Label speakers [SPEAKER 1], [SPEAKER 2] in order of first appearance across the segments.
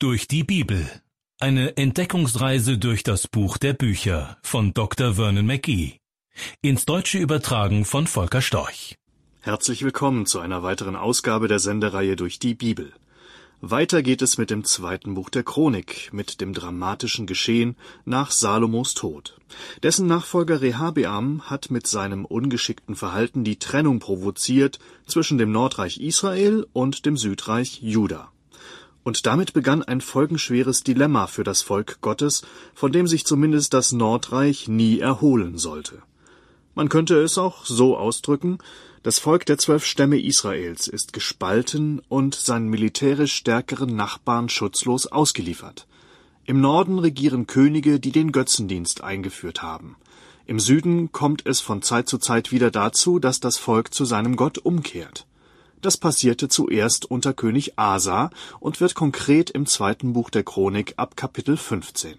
[SPEAKER 1] Durch die Bibel. Eine Entdeckungsreise durch das Buch der Bücher von Dr. Vernon McGee. Ins Deutsche übertragen von Volker Storch.
[SPEAKER 2] Herzlich willkommen zu einer weiteren Ausgabe der Sendereihe Durch die Bibel. Weiter geht es mit dem zweiten Buch der Chronik, mit dem dramatischen Geschehen nach Salomos Tod. Dessen Nachfolger Rehabeam hat mit seinem ungeschickten Verhalten die Trennung provoziert zwischen dem Nordreich Israel und dem Südreich Juda. Und damit begann ein folgenschweres Dilemma für das Volk Gottes, von dem sich zumindest das Nordreich nie erholen sollte. Man könnte es auch so ausdrücken: Das Volk der 12 Stämme Israels ist gespalten und seinen militärisch stärkeren Nachbarn schutzlos ausgeliefert. Im Norden regieren Könige, die den Götzendienst eingeführt haben. Im Süden kommt es von Zeit zu Zeit wieder dazu, dass das Volk zu seinem Gott umkehrt. Das passierte zuerst unter König Asa und wird konkret im zweiten Buch der Chronik ab Kapitel 15.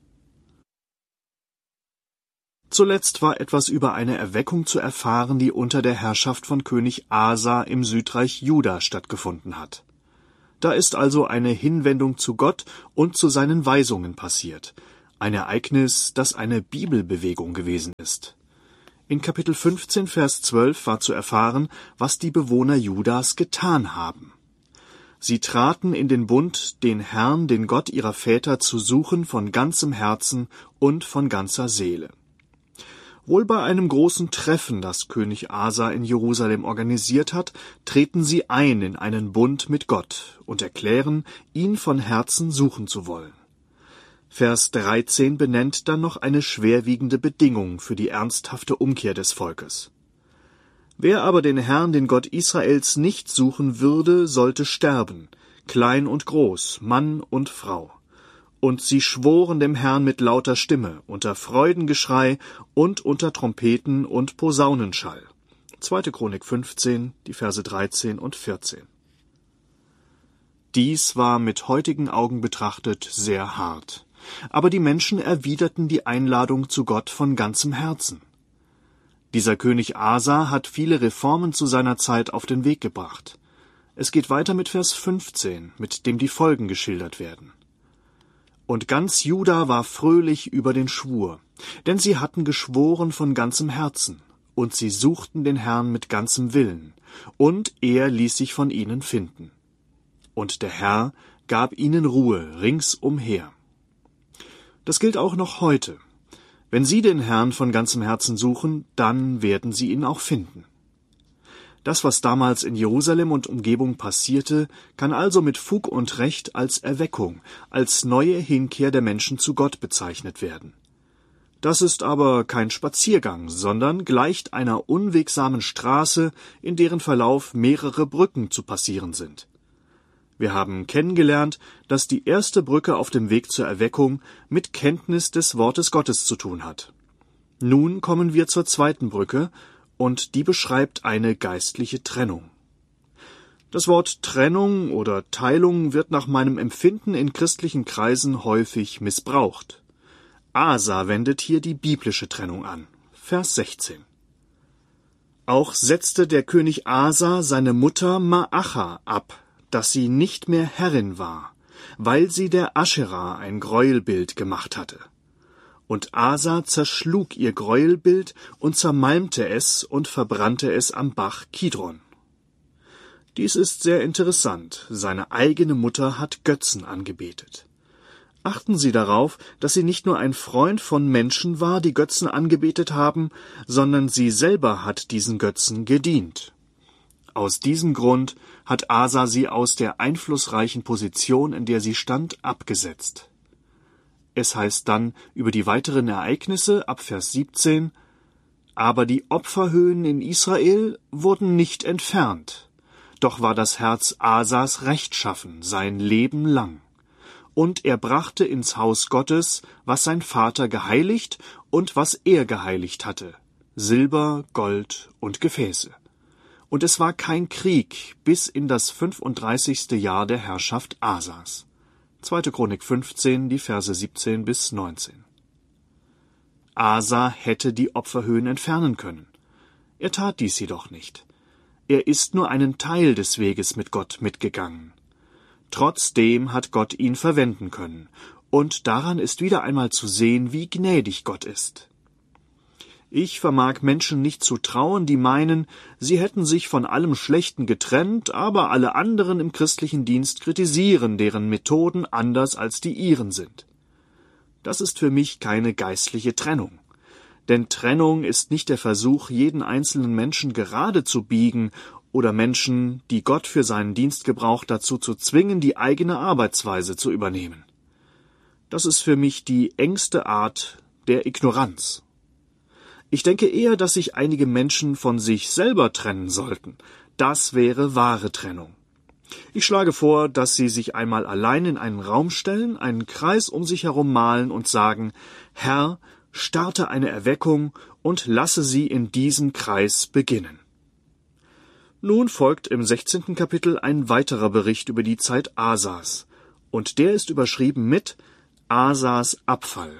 [SPEAKER 2] Zuletzt war etwas über eine Erweckung zu erfahren, die unter der Herrschaft von König Asa im Südreich Juda stattgefunden hat. Da ist also eine Hinwendung zu Gott und zu seinen Weisungen passiert. Ein Ereignis, das eine Bibelbewegung gewesen ist. In Kapitel 15, Vers 12 war zu erfahren, was die Bewohner Judas getan haben. Sie traten in den Bund, den Herrn, den Gott ihrer Väter, zu suchen von ganzem Herzen und von ganzer Seele. Wohl bei einem großen Treffen, das König Asa in Jerusalem organisiert hat, treten sie ein in einen Bund mit Gott und erklären, ihn von Herzen suchen zu wollen. Vers 13 benennt dann noch eine schwerwiegende Bedingung für die ernsthafte Umkehr des Volkes. Wer aber den Herrn, den Gott Israels, nicht suchen würde, sollte sterben, klein und groß, Mann und Frau. Und sie schworen dem Herrn mit lauter Stimme, unter Freudengeschrei und unter Trompeten und Posaunenschall. 2. Chronik 15, die Verse 13 und 14. Dies war mit heutigen Augen betrachtet sehr hart. Aber die Menschen erwiderten die Einladung zu Gott von ganzem Herzen. Dieser König Asa hat viele Reformen zu seiner Zeit auf den Weg gebracht. Es geht weiter mit Vers 15, mit dem die Folgen geschildert werden. Und ganz Juda war fröhlich über den Schwur, denn sie hatten geschworen von ganzem Herzen, und sie suchten den Herrn mit ganzem Willen, und er ließ sich von ihnen finden. Und der Herr gab ihnen Ruhe ringsumher. Das gilt auch noch heute. Wenn Sie den Herrn von ganzem Herzen suchen, dann werden Sie ihn auch finden. Das, was damals in Jerusalem und Umgebung passierte, kann also mit Fug und Recht als Erweckung, als neue Hinkehr der Menschen zu Gott bezeichnet werden. Das ist aber kein Spaziergang, sondern gleicht einer unwegsamen Straße, in deren Verlauf mehrere Brücken zu passieren sind. Wir haben kennengelernt, dass die erste Brücke auf dem Weg zur Erweckung mit Kenntnis des Wortes Gottes zu tun hat. Nun kommen wir zur zweiten Brücke, und die beschreibt eine geistliche Trennung. Das Wort Trennung oder Teilung wird nach meinem Empfinden in christlichen Kreisen häufig missbraucht. Asa wendet hier die biblische Trennung an. Vers 16. Auch setzte der König Asa seine Mutter Maacha ab, dass sie nicht mehr Herrin war, weil sie der Aschera ein Gräuelbild gemacht hatte. Und Asa zerschlug ihr Gräuelbild und zermalmte es und verbrannte es am Bach Kidron. Dies ist sehr interessant. Seine eigene Mutter hat Götzen angebetet. Achten Sie darauf, dass sie nicht nur ein Freund von Menschen war, die Götzen angebetet haben, sondern sie selber hat diesen Götzen gedient. Aus diesem Grund hat Asa sie aus der einflussreichen Position, in der sie stand, abgesetzt. Es heißt dann über die weiteren Ereignisse ab Vers 17: Aber die Opferhöhen in Israel wurden nicht entfernt, doch war das Herz Asas rechtschaffen sein Leben lang. Und er brachte ins Haus Gottes, was sein Vater geheiligt und was er geheiligt hatte, Silber, Gold und Gefäße. Und es war kein Krieg bis in das 35. Jahr der Herrschaft Asas. 2. Chronik 15, die Verse 17 bis 19. Asa hätte die Opferhöhen entfernen können. Er tat dies jedoch nicht. Er ist nur einen Teil des Weges mit Gott mitgegangen. Trotzdem hat Gott ihn verwenden können. Und daran ist wieder einmal zu sehen, wie gnädig Gott ist. Ich vermag Menschen nicht zu trauen, die meinen, sie hätten sich von allem Schlechten getrennt, aber alle anderen im christlichen Dienst kritisieren, deren Methoden anders als die ihren sind. Das ist für mich keine geistliche Trennung. Denn Trennung ist nicht der Versuch, jeden einzelnen Menschen gerade zu biegen oder Menschen, die Gott für seinen Dienst gebraucht, dazu zu zwingen, die eigene Arbeitsweise zu übernehmen. Das ist für mich die engste Art der Ignoranz. Ich denke eher, dass sich einige Menschen von sich selber trennen sollten. Das wäre wahre Trennung. Ich schlage vor, dass sie sich einmal allein in einen Raum stellen, einen Kreis um sich herum malen und sagen: Herr, starte eine Erweckung und lasse sie in diesem Kreis beginnen. Nun folgt im 16. Kapitel ein weiterer Bericht über die Zeit Asas, und der ist überschrieben mit Asas Abfall.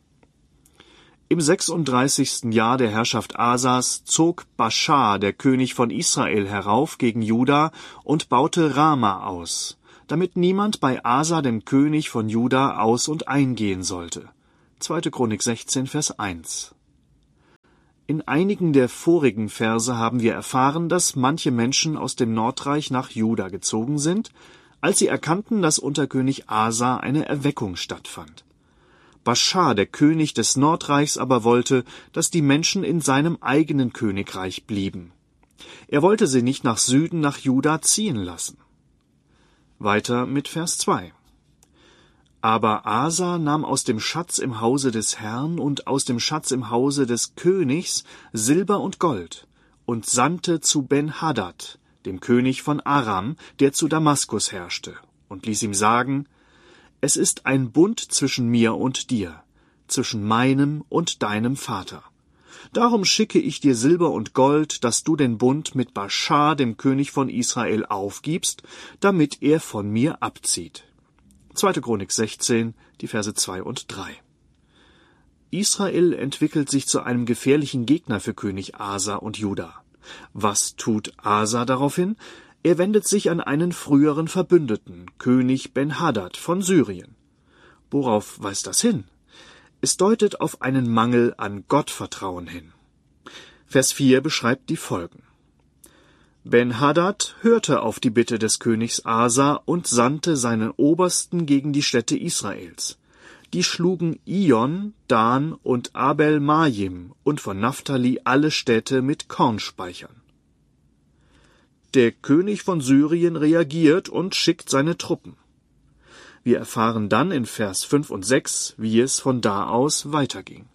[SPEAKER 2] Im 36. Jahr der Herrschaft Asas zog Baschar, der König von Israel, herauf gegen Juda und baute Rama aus, damit niemand bei Asa, dem König von Juda, aus- und eingehen sollte. 2. Chronik 16, Vers 1. In einigen der vorigen Verse haben wir erfahren, dass manche Menschen aus dem Nordreich nach Juda gezogen sind, als sie erkannten, dass unter König Asa eine Erweckung stattfand. Baschar, der König des Nordreichs, aber wollte, dass die Menschen in seinem eigenen Königreich blieben. Er wollte sie nicht nach Süden, nach Juda ziehen lassen. Weiter mit Vers 2. Aber Asa nahm aus dem Schatz im Hause des Herrn und aus dem Schatz im Hause des Königs Silber und Gold und sandte zu Ben-Hadad, dem König von Aram, der zu Damaskus herrschte, und ließ ihm sagen: Es ist ein Bund zwischen mir und dir, zwischen meinem und deinem Vater. Darum schicke ich dir Silber und Gold, dass du den Bund mit Baschar, dem König von Israel, aufgibst, damit er von mir abzieht. 2. Chronik 16, die Verse 2 und 3. Israel entwickelt sich zu einem gefährlichen Gegner für König Asa und Juda. Was tut Asa daraufhin? Er wendet sich an einen früheren Verbündeten, König Ben-Hadad von Syrien. Worauf weist das hin? Es deutet auf einen Mangel an Gottvertrauen hin. Vers 4 beschreibt die Folgen. Ben-Hadad hörte auf die Bitte des Königs Asa und sandte seinen Obersten gegen die Städte Israels. Die schlugen Ijon, Dan und Abel-Majim und von Naphtali alle Städte mit Kornspeichern. Der König von Syrien reagiert und schickt seine Truppen. Wir erfahren dann in Vers 5 und 6, wie es von da aus weiterging.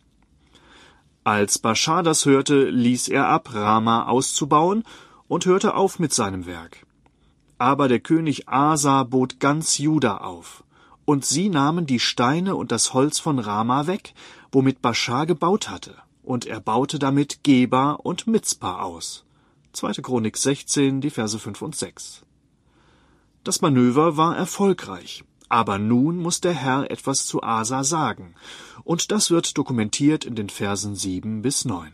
[SPEAKER 2] Als Baschar das hörte, ließ er ab, Rama auszubauen, und hörte auf mit seinem Werk. Aber der König Asa bot ganz Juda auf, und sie nahmen die Steine und das Holz von Rama weg, womit Baschar gebaut hatte, und er baute damit Geba und Mizpa aus. 2. Chronik 16, die Verse 5 und 6. Das Manöver war erfolgreich, aber nun muss der Herr etwas zu Asa sagen, und das wird dokumentiert in den Versen 7 bis 9.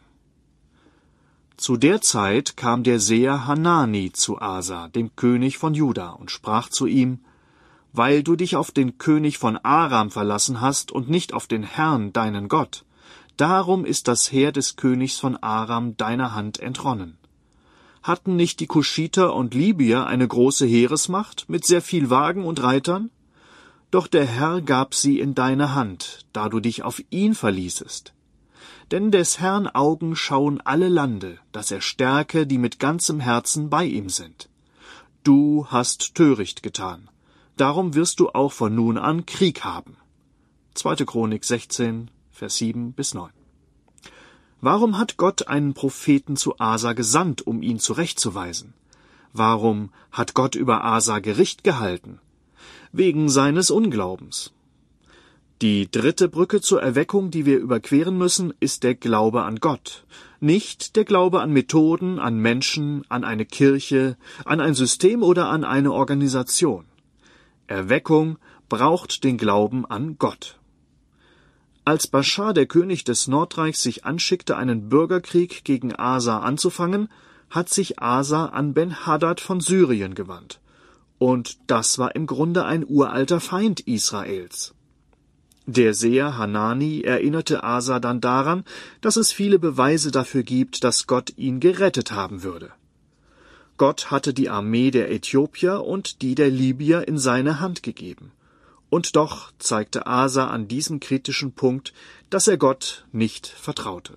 [SPEAKER 2] Zu der Zeit kam der Seher Hanani zu Asa, dem König von Juda, und sprach zu ihm: Weil du dich auf den König von Aram verlassen hast und nicht auf den Herrn, deinen Gott, darum ist das Heer des Königs von Aram deiner Hand entronnen. Hatten nicht die Kuschiter und Libyer eine große Heeresmacht mit sehr viel Wagen und Reitern? Doch der Herr gab sie in deine Hand, da du dich auf ihn verließest. Denn des Herrn Augen schauen alle Lande, dass er stärke, die mit ganzem Herzen bei ihm sind. Du hast töricht getan, darum wirst du auch von nun an Krieg haben. 2. Chronik 16, Vers 7 bis 9. Warum hat Gott einen Propheten zu Asa gesandt, um ihn zurechtzuweisen? Warum hat Gott über Asa Gericht gehalten? Wegen seines Unglaubens. Die dritte Brücke zur Erweckung, die wir überqueren müssen, ist der Glaube an Gott. Nicht der Glaube an Methoden, an Menschen, an eine Kirche, an ein System oder an eine Organisation. Erweckung braucht den Glauben an Gott. Als Baschar, der König des Nordreichs, sich anschickte, einen Bürgerkrieg gegen Asa anzufangen, hat sich Asa an Ben-Hadad von Syrien gewandt. Und das war im Grunde ein uralter Feind Israels. Der Seher Hanani erinnerte Asa dann daran, dass es viele Beweise dafür gibt, dass Gott ihn gerettet haben würde. Gott hatte die Armee der Äthiopier und die der Libyer in seine Hand gegeben. Und doch zeigte Asa an diesem kritischen Punkt, dass er Gott nicht vertraute.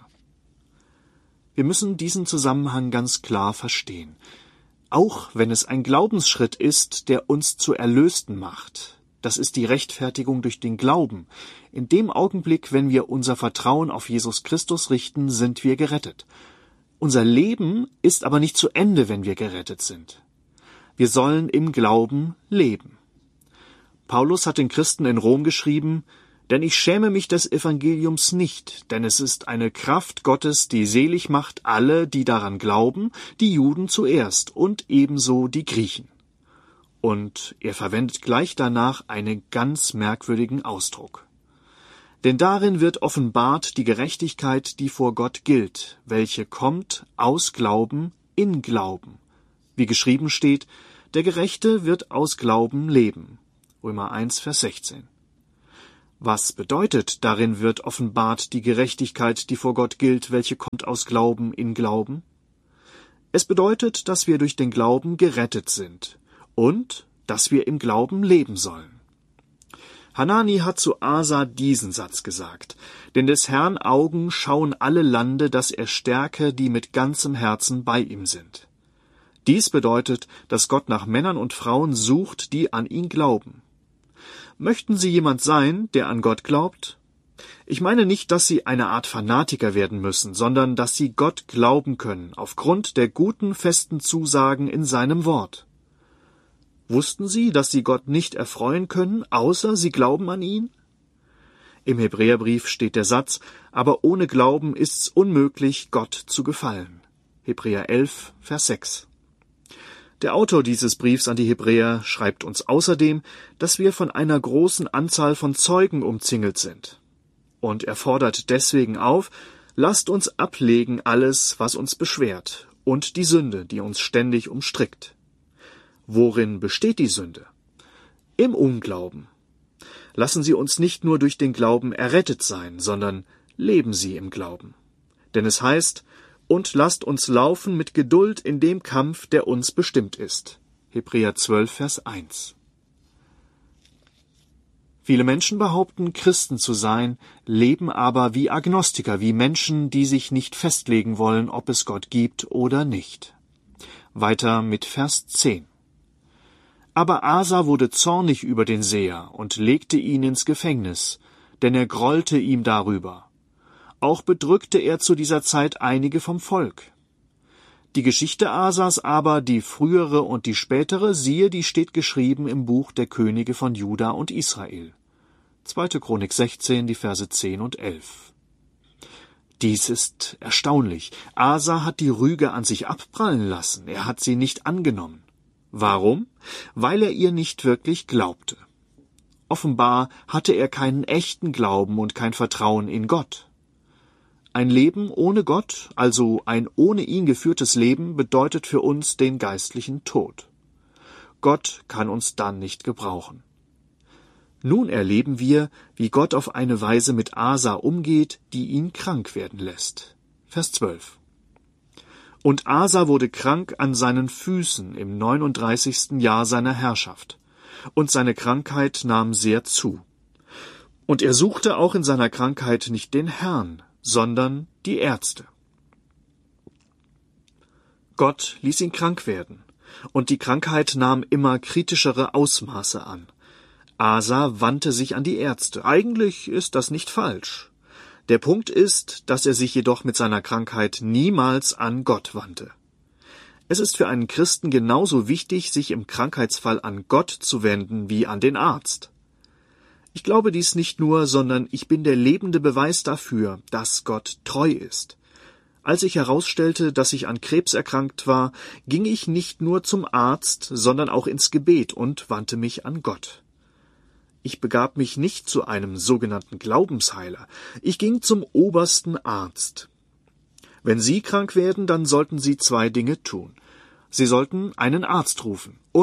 [SPEAKER 2] Wir müssen diesen Zusammenhang ganz klar verstehen. Auch wenn es ein Glaubensschritt ist, der uns zu Erlösten macht, das ist die Rechtfertigung durch den Glauben. In dem Augenblick, wenn wir unser Vertrauen auf Jesus Christus richten, sind wir gerettet. Unser Leben ist aber nicht zu Ende, wenn wir gerettet sind. Wir sollen im Glauben leben. Paulus hat den Christen in Rom geschrieben: Denn ich schäme mich des Evangeliums nicht, denn es ist eine Kraft Gottes, die selig macht alle, die daran glauben, die Juden zuerst und ebenso die Griechen. Und er verwendet gleich danach einen ganz merkwürdigen Ausdruck. Denn darin wird offenbart die Gerechtigkeit, die vor Gott gilt, welche kommt aus Glauben in Glauben. Wie geschrieben steht, der Gerechte wird aus Glauben leben. Römer 1, Vers 16. Was bedeutet, darin wird offenbart die Gerechtigkeit, die vor Gott gilt, welche kommt aus Glauben in Glauben? Es bedeutet, dass wir durch den Glauben gerettet sind und dass wir im Glauben leben sollen. Hanani hat zu Asa diesen Satz gesagt: Denn des Herrn Augen schauen alle Lande, dass er stärke, die mit ganzem Herzen bei ihm sind. Dies bedeutet, dass Gott nach Männern und Frauen sucht, die an ihn glauben. Möchten Sie jemand sein, der an Gott glaubt? Ich meine nicht, dass Sie eine Art Fanatiker werden müssen, sondern dass Sie Gott glauben können, aufgrund der guten, festen Zusagen in seinem Wort. Wussten Sie, dass Sie Gott nicht erfreuen können, außer Sie glauben an ihn? Im Hebräerbrief steht der Satz: Aber ohne Glauben ist's unmöglich, Gott zu gefallen. Hebräer 11, Vers 6. Der Autor dieses Briefs an die Hebräer schreibt uns außerdem, dass wir von einer großen Anzahl von Zeugen umzingelt sind. Und er fordert deswegen auf: Lasst uns ablegen alles, was uns beschwert, und die Sünde, die uns ständig umstrickt. Worin besteht die Sünde? Im Unglauben. Lassen Sie uns nicht nur durch den Glauben errettet sein, sondern leben Sie im Glauben. Denn es heißt: Und lasst uns laufen mit Geduld in dem Kampf, der uns bestimmt ist. Hebräer 12, Vers 1. Viele Menschen behaupten, Christen zu sein, leben aber wie Agnostiker, wie Menschen, die sich nicht festlegen wollen, ob es Gott gibt oder nicht. Weiter mit Vers 10. Aber Asa wurde zornig über den Seher und legte ihn ins Gefängnis, denn er grollte ihm darüber. Auch bedrückte er zu dieser Zeit einige vom Volk. Die Geschichte Asas aber, die frühere und die spätere, siehe, die steht geschrieben im Buch der Könige von Juda und Israel. 2. Chronik 16, die Verse 10 und 11. Dies ist erstaunlich. Asa hat die Rüge an sich abprallen lassen, er hat sie nicht angenommen. Warum? Weil er ihr nicht wirklich glaubte. Offenbar hatte er keinen echten Glauben und kein Vertrauen in Gott. Ein Leben ohne Gott, also ein ohne ihn geführtes Leben, bedeutet für uns den geistlichen Tod. Gott kann uns dann nicht gebrauchen. Nun erleben wir, wie Gott auf eine Weise mit Asa umgeht, die ihn krank werden lässt. Vers 12. Und Asa wurde krank an seinen Füßen im 39. Jahr seiner Herrschaft, und seine Krankheit nahm sehr zu. Und er suchte auch in seiner Krankheit nicht den Herrn, sondern die Ärzte. Gott ließ ihn krank werden, und die Krankheit nahm immer kritischere Ausmaße an. Asa wandte sich an die Ärzte. Eigentlich ist das nicht falsch. Der Punkt ist, dass er sich jedoch mit seiner Krankheit niemals an Gott wandte. Es ist für einen Christen genauso wichtig, sich im Krankheitsfall an Gott zu wenden wie an den Arzt. Ich glaube dies nicht nur, sondern ich bin der lebende Beweis dafür, dass Gott treu ist. Als ich herausstellte, dass ich an Krebs erkrankt war, ging ich nicht nur zum Arzt, sondern auch ins Gebet und wandte mich an Gott. Ich begab mich nicht zu einem sogenannten Glaubensheiler. Ich ging zum obersten Arzt. Wenn Sie krank werden, dann sollten Sie 2 Dinge tun. Sie sollten einen Arzt rufen und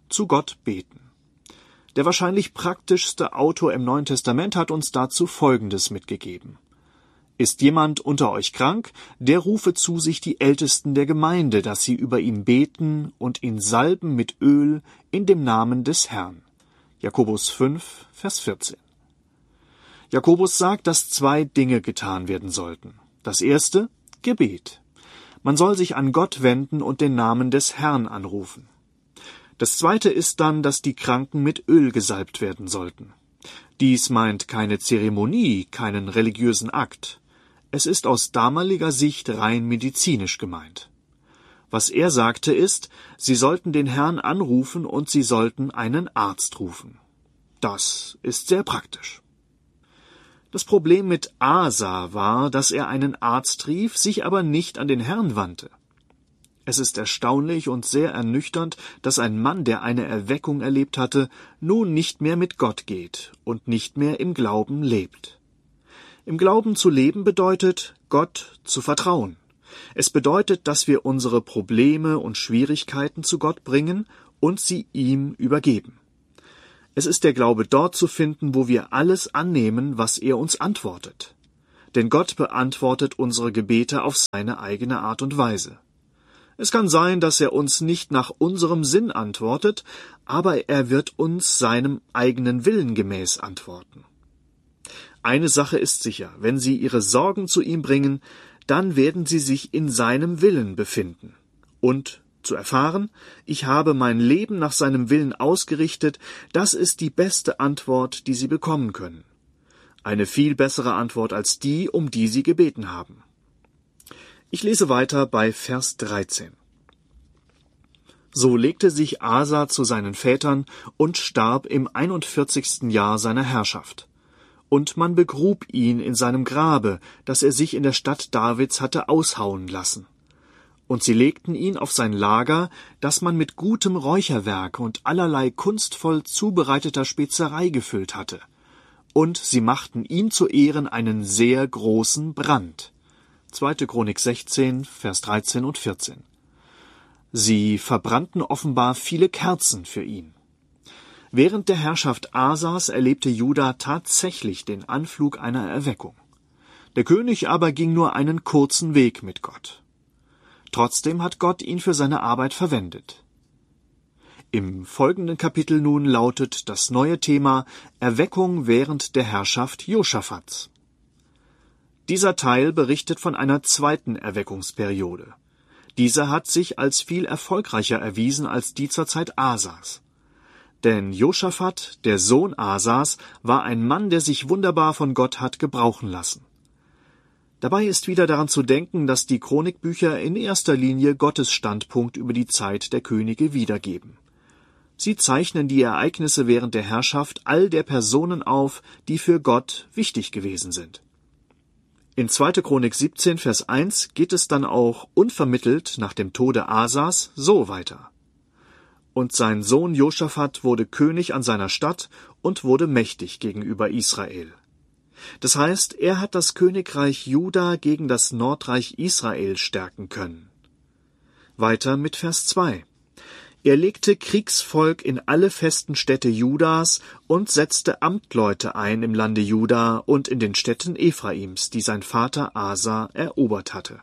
[SPEAKER 2] zu Gott beten. Der wahrscheinlich praktischste Autor im Neuen Testament hat uns dazu Folgendes mitgegeben. Ist jemand unter euch krank, der rufe zu sich die Ältesten der Gemeinde, dass sie über ihn beten und ihn salben mit Öl in dem Namen des Herrn. Jakobus 5, Vers 14. Jakobus sagt, dass 2 Dinge getan werden sollten. Das erste, Gebet. Man soll sich an Gott wenden und den Namen des Herrn anrufen. Das zweite ist dann, dass die Kranken mit Öl gesalbt werden sollten. Dies meint keine Zeremonie, keinen religiösen Akt. Es ist aus damaliger Sicht rein medizinisch gemeint. Was er sagte ist, sie sollten den Herrn anrufen und sie sollten einen Arzt rufen. Das ist sehr praktisch. Das Problem mit Asa war, dass er einen Arzt rief, sich aber nicht an den Herrn wandte. Es ist erstaunlich und sehr ernüchternd, dass ein Mann, der eine Erweckung erlebt hatte, nun nicht mehr mit Gott geht und nicht mehr im Glauben lebt. Im Glauben zu leben bedeutet, Gott zu vertrauen. Es bedeutet, dass wir unsere Probleme und Schwierigkeiten zu Gott bringen und sie ihm übergeben. Es ist der Glaube dort zu finden, wo wir alles annehmen, was er uns antwortet. Denn Gott beantwortet unsere Gebete auf seine eigene Art und Weise. Es kann sein, dass er uns nicht nach unserem Sinn antwortet, aber er wird uns seinem eigenen Willen gemäß antworten. Eine Sache ist sicher, wenn Sie Ihre Sorgen zu ihm bringen, dann werden Sie sich in seinem Willen befinden. Und zu erfahren, ich habe mein Leben nach seinem Willen ausgerichtet, das ist die beste Antwort, die Sie bekommen können. Eine viel bessere Antwort als die, um die Sie gebeten haben. Ich lese weiter bei Vers 13. So legte sich Asa zu seinen Vätern und starb im 41. Jahr seiner Herrschaft. Und man begrub ihn in seinem Grabe, das er sich in der Stadt Davids hatte aushauen lassen. Und sie legten ihn auf sein Lager, das man mit gutem Räucherwerk und allerlei kunstvoll zubereiteter Spezerei gefüllt hatte. Und sie machten ihm zu Ehren einen sehr großen Brand. 2. Chronik 16, Vers 13 und 14. Sie verbrannten offenbar viele Kerzen für ihn. Während der Herrschaft Asas erlebte Juda tatsächlich den Anflug einer Erweckung. Der König aber ging nur einen kurzen Weg mit Gott. Trotzdem hat Gott ihn für seine Arbeit verwendet. Im folgenden Kapitel nun lautet das neue Thema Erweckung während der Herrschaft Josaphats. Dieser Teil berichtet von einer zweiten Erweckungsperiode. Diese hat sich als viel erfolgreicher erwiesen als die zur Zeit Asas. Denn Josaphat, der Sohn Asas, war ein Mann, der sich wunderbar von Gott hat gebrauchen lassen. Dabei ist wieder daran zu denken, dass die Chronikbücher in erster Linie Gottes Standpunkt über die Zeit der Könige wiedergeben. Sie zeichnen die Ereignisse während der Herrschaft all der Personen auf, die für Gott wichtig gewesen sind. In 2. Chronik 17, Vers 1 geht es dann auch unvermittelt nach dem Tode Asas so weiter. Und sein Sohn Josaphat wurde König an seiner Stadt und wurde mächtig gegenüber Israel. Das heißt, er hat das Königreich Juda gegen das Nordreich Israel stärken können. Weiter mit Vers 2. Er legte Kriegsvolk in alle festen Städte Judas und setzte Amtleute ein im Lande Juda und in den Städten Ephraims, die sein Vater Asa erobert hatte.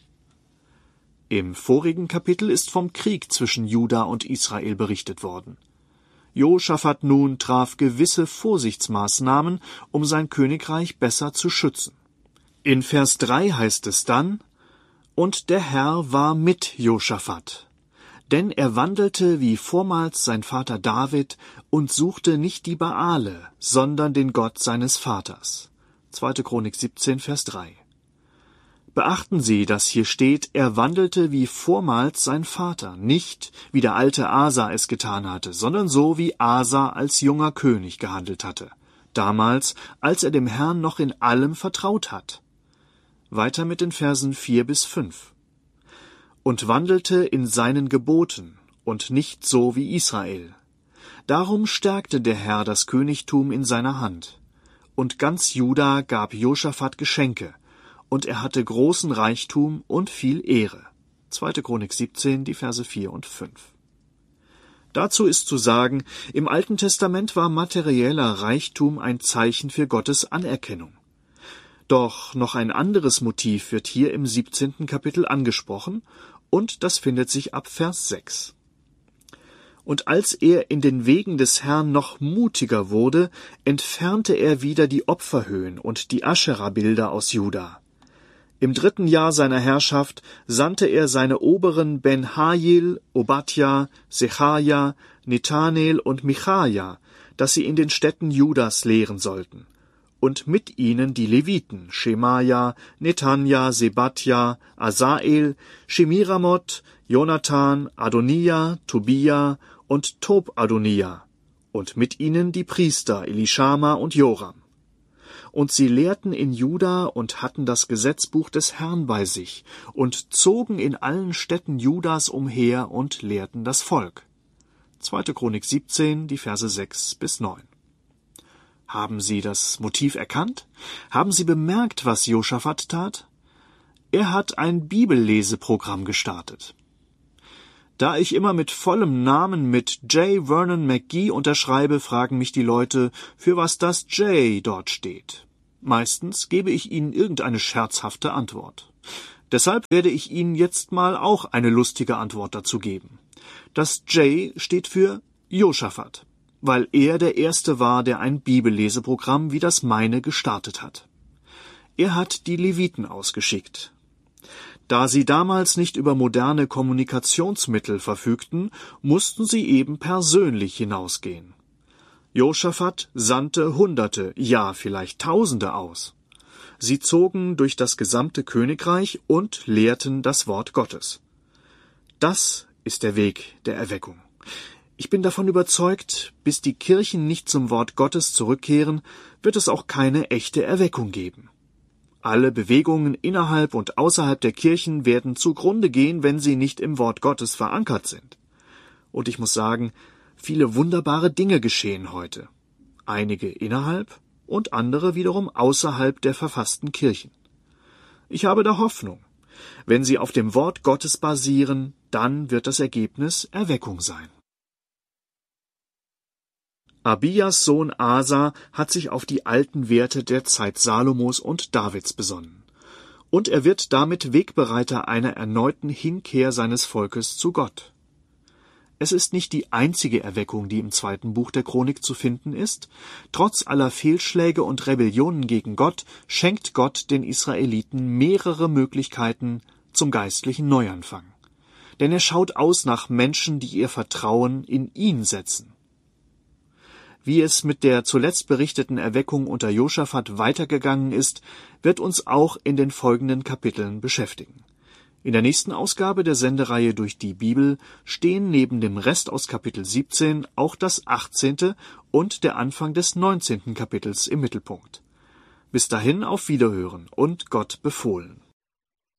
[SPEAKER 2] Im vorigen Kapitel ist vom Krieg zwischen Juda und Israel berichtet worden. Josaphat nun traf gewisse Vorsichtsmaßnahmen, um sein Königreich besser zu schützen. In Vers 3 heißt es dann: Und der Herr war mit Josaphat. Denn er wandelte wie vormals sein Vater David und suchte nicht die Baale, sondern den Gott seines Vaters. 2. Chronik 17, Vers 3. Beachten Sie, dass hier steht, er wandelte wie vormals sein Vater, nicht wie der alte Asa es getan hatte, sondern so wie Asa als junger König gehandelt hatte, damals, als er dem Herrn noch in allem vertraut hat. Weiter mit den Versen 4 bis 5. Und wandelte in seinen Geboten und nicht so wie Israel. Darum stärkte der Herr das Königtum in seiner Hand. Und ganz Juda gab Josaphat Geschenke, und er hatte großen Reichtum und viel Ehre. 2. Chronik 17, die Verse 4 und 5. Dazu ist zu sagen, im Alten Testament war materieller Reichtum ein Zeichen für Gottes Anerkennung. Doch noch ein anderes Motiv wird hier im 17. Kapitel angesprochen, und das findet sich ab Vers 6. Und als er in den Wegen des Herrn noch mutiger wurde, entfernte er wieder die Opferhöhen und die Aschera-Bilder aus Juda. Im 3. Jahr seiner Herrschaft sandte er seine Oberen Ben-Hajil, Obadja, Sechaja, Nethanel und Michaja, dass sie in den Städten Judas lehren sollten. Und mit ihnen die Leviten, Schemaja, Netanja, Sebadja, Asael, Shemiramoth, Jonathan, Adonia, Tobia und Tob-Adonia, und mit ihnen die Priester Elischama und Joram. Und sie lehrten in Juda und hatten das Gesetzbuch des Herrn bei sich und zogen in allen Städten Judas umher und lehrten das Volk. 2. Chronik 17, die Verse 6-9. Haben Sie das Motiv erkannt? Haben Sie bemerkt, was Josaphat tat? Er hat ein Bibelleseprogramm gestartet. Da ich immer mit vollem Namen mit J. Vernon McGee unterschreibe, fragen mich die Leute, für was das J dort steht. Meistens gebe ich ihnen irgendeine scherzhafte Antwort. Deshalb werde ich Ihnen jetzt mal auch eine lustige Antwort dazu geben. Das J steht für Josaphat, weil er der Erste war, der ein Bibelleseprogramm wie das meine gestartet hat. Er hat die Leviten ausgeschickt. Da sie damals nicht über moderne Kommunikationsmittel verfügten, mussten sie eben persönlich hinausgehen. Josaphat sandte Hunderte, ja vielleicht Tausende aus. Sie zogen durch das gesamte Königreich und lehrten das Wort Gottes. Das ist der Weg der Erweckung. Ich bin davon überzeugt, bis die Kirchen nicht zum Wort Gottes zurückkehren, wird es auch keine echte Erweckung geben. Alle Bewegungen innerhalb und außerhalb der Kirchen werden zugrunde gehen, wenn sie nicht im Wort Gottes verankert sind. Und ich muss sagen, viele wunderbare Dinge geschehen heute. Einige innerhalb und andere wiederum außerhalb der verfassten Kirchen. Ich habe da Hoffnung. Wenn sie auf dem Wort Gottes basieren, dann wird das Ergebnis Erweckung sein. Abias Sohn Asa hat sich auf die alten Werte der Zeit Salomos und Davids besonnen. Und er wird damit Wegbereiter einer erneuten Hinkehr seines Volkes zu Gott. Es ist nicht die einzige Erweckung, die im 2. Buch der Chronik zu finden ist. Trotz aller Fehlschläge und Rebellionen gegen Gott schenkt Gott den Israeliten mehrere Möglichkeiten zum geistlichen Neuanfang. Denn er schaut aus nach Menschen, die ihr Vertrauen in ihn setzen. Wie es mit der zuletzt berichteten Erweckung unter Josaphat weitergegangen ist, wird uns auch in den folgenden Kapiteln beschäftigen. In der nächsten Ausgabe der Sendereihe durch die Bibel stehen neben dem Rest aus Kapitel 17 auch das 18. und der Anfang des 19. Kapitels im Mittelpunkt. Bis dahin auf Wiederhören und Gott befohlen.